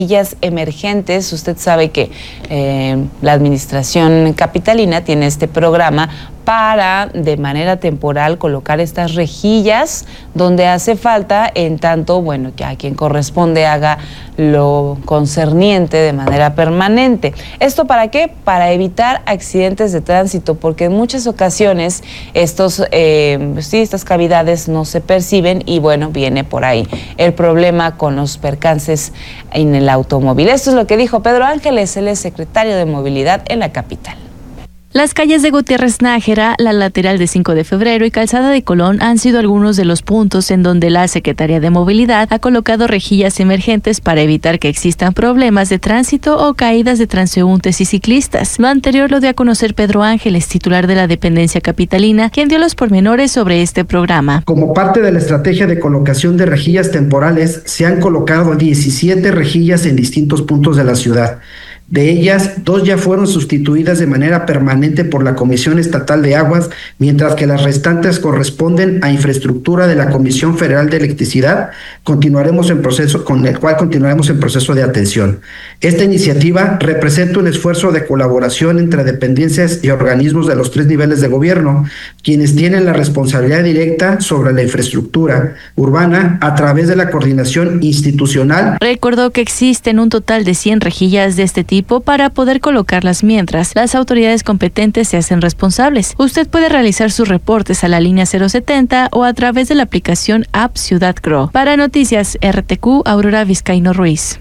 rejillas emergentes. Usted sabe que la administración capitalina tiene este programa para de manera temporal colocar estas rejillas donde hace falta, en tanto, bueno, que a quien corresponde haga lo concerniente de manera permanente. ¿Esto para qué? Para evitar accidentes de tránsito, porque en muchas ocasiones estas cavidades no se perciben y bueno, viene por ahí el problema con los percances en el automóvil. Esto es lo que dijo Pedro Ángeles, él es secretario de Movilidad en la capital. Las calles de Gutiérrez Nájera, la lateral de 5 de febrero y Calzada de Colón han sido algunos de los puntos en donde la Secretaría de Movilidad ha colocado rejillas emergentes para evitar que existan problemas de tránsito o caídas de transeúntes y ciclistas. Lo anterior lo dio a conocer Pedro Ángeles, titular de la dependencia capitalina, quien dio los pormenores sobre este programa. Como parte de la estrategia de colocación de rejillas temporales, se han colocado 17 rejillas en distintos puntos de la ciudad. De ellas, 2 ya fueron sustituidas de manera permanente por la Comisión Estatal de Aguas, mientras que las restantes corresponden a infraestructura de la Comisión Federal de Electricidad, con el cual continuaremos en proceso de atención. Esta iniciativa representa un esfuerzo de colaboración entre dependencias y organismos de los 3 niveles de gobierno, quienes tienen la responsabilidad directa sobre la infraestructura urbana a través de la coordinación institucional. Recordó que existen un total de 100 rejillas de este tipo para poder colocarlas mientras las autoridades competentes se hacen responsables. Usted puede realizar sus reportes a la línea 070 o a través de la aplicación App Ciudad Grow. Para Noticias RTQ, Aurora Vizcaíno Ruiz.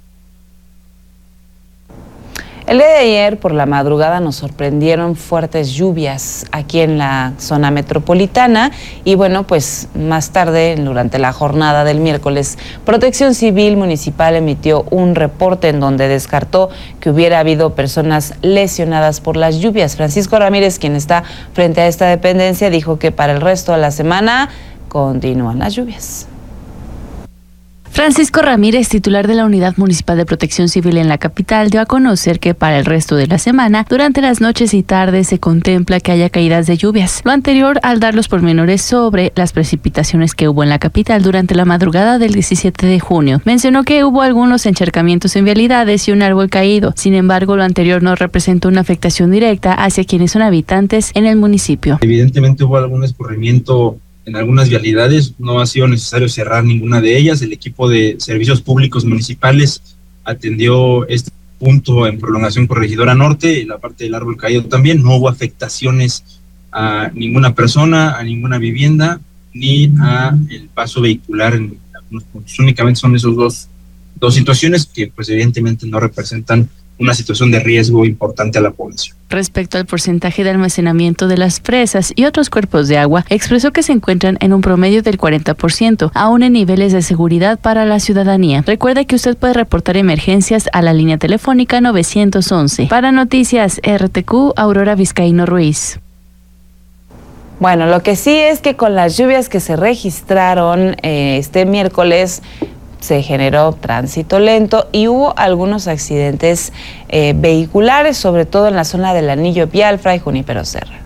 El día de ayer, por la madrugada, nos sorprendieron fuertes lluvias aquí en la zona metropolitana y bueno, pues más tarde, durante la jornada del miércoles, Protección Civil Municipal emitió un reporte en donde descartó que hubiera habido personas lesionadas por las lluvias. Francisco Ramírez, quien está frente a esta dependencia, dijo que para el resto de la semana continúan las lluvias. Francisco Ramírez, titular de la Unidad Municipal de Protección Civil en la capital, dio a conocer que para el resto de la semana, durante las noches y tardes, se contempla que haya caídas de lluvias. Lo anterior al dar los pormenores sobre las precipitaciones que hubo en la capital durante la madrugada del 17 de junio. Mencionó que hubo algunos encharcamientos en vialidades y un árbol caído. Sin embargo, lo anterior no representó una afectación directa hacia quienes son habitantes en el municipio. Evidentemente hubo algún escurrimiento en algunas vialidades, no ha sido necesario cerrar ninguna de ellas. El equipo de servicios públicos municipales atendió este punto en prolongación Corregidora Norte, la parte del árbol caído también. No hubo afectaciones a ninguna persona, a ninguna vivienda, ni a el paso vehicular en algunos puntos. Únicamente son esos dos situaciones que pues evidentemente no representan una situación de riesgo importante a la población. Respecto al porcentaje de almacenamiento de las presas y otros cuerpos de agua, expresó que se encuentran en un promedio del 40%, aún en niveles de seguridad para la ciudadanía. Recuerde que usted puede reportar emergencias a la línea telefónica 911. Para Noticias RTQ, Aurora Vizcaíno Ruiz. Bueno, lo que sí es que con las lluvias que se registraron este miércoles, se generó tránsito lento y hubo algunos accidentes vehiculares, sobre todo en la zona del Anillo Vial, Fray Junípero Serra.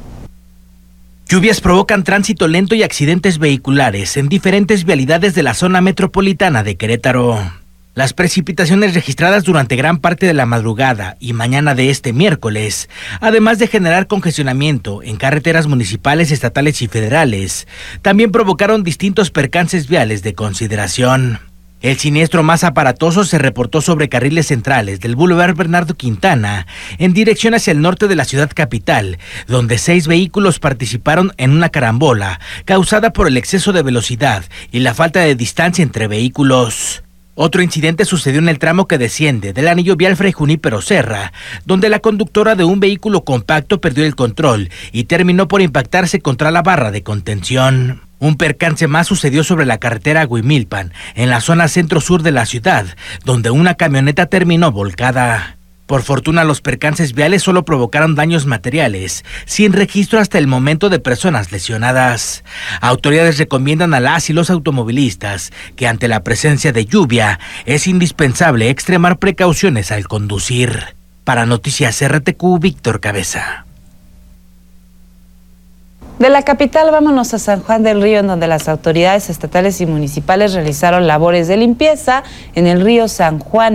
Lluvias provocan tránsito lento y accidentes vehiculares en diferentes vialidades de la zona metropolitana de Querétaro. Las precipitaciones registradas durante gran parte de la madrugada y mañana de este miércoles, además de generar congestionamiento en carreteras municipales, estatales y federales, también provocaron distintos percances viales de consideración. El siniestro más aparatoso se reportó sobre carriles centrales del Boulevard Bernardo Quintana, en dirección hacia el norte de la ciudad capital, donde 6 vehículos participaron en una carambola causada por el exceso de velocidad y la falta de distancia entre vehículos. Otro incidente sucedió en el tramo que desciende del Anillo Vial Fray Junípero Serra, donde la conductora de un vehículo compacto perdió el control y terminó por impactarse contra la barra de contención. Un percance más sucedió sobre la carretera Huimilpan, en la zona centro-sur de la ciudad, donde una camioneta terminó volcada. Por fortuna, los percances viales solo provocaron daños materiales, sin registro hasta el momento de personas lesionadas. Autoridades recomiendan a las y los automovilistas que ante la presencia de lluvia es indispensable extremar precauciones al conducir. Para Noticias RTQ, Víctor Cabeza. De la capital vámonos a San Juan del Río, en donde las autoridades estatales y municipales realizaron labores de limpieza en el río San Juan.